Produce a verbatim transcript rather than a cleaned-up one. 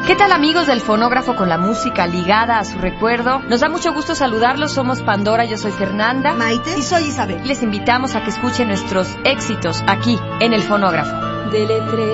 ¿Qué tal, amigos del Fonógrafo con la música ligada a su recuerdo? Nos da mucho gusto saludarlos, somos Pandora, yo soy Fernanda. Maite. Y soy Isabel. Les invitamos a que escuchen nuestros éxitos aquí en el Fonógrafo. Deletré